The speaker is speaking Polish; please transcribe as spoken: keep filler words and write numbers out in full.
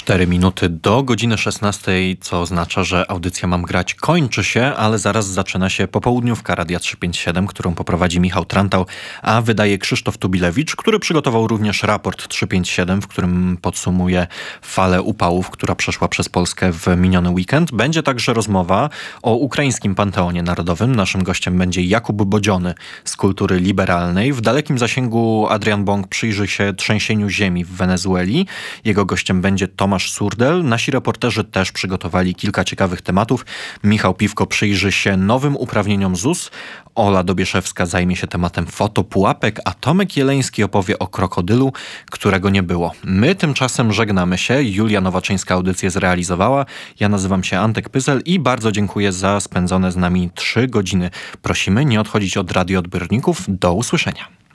Cztery minuty do godziny szesnastej, co oznacza, że audycja Mam grać kończy się, ale zaraz zaczyna się popołudniówka Radia trzysta pięćdziesiąt siedem, którą poprowadzi Michał Trantał, a wydaje Krzysztof Tubilewicz, który przygotował również raport trzysta pięćdziesiąt siedem, w którym podsumuje falę upałów, która przeszła przez Polskę w miniony weekend. Będzie także rozmowa o ukraińskim Panteonie Narodowym. Naszym gościem będzie Jakub Bodziony z Kultury Liberalnej. W dalekim zasięgu Adrian Bąk przyjrzy się trzęsieniu ziemi w Wenezueli. Jego gościem będzie Tomasz Surdel. Nasi reporterzy też przygotowali kilka ciekawych tematów. Michał Piwko przyjrzy się nowym uprawnieniom Z U S. Ola Dobieszewska zajmie się tematem fotopułapek, a Tomek Jeleński opowie o krokodylu, którego nie było. My tymczasem żegnamy się. Julia Nowaczyńska audycję zrealizowała. Ja nazywam się Antek Pyzel i bardzo dziękuję za spędzone z nami trzy godziny. Prosimy nie odchodzić od radioodbiorników. Do usłyszenia.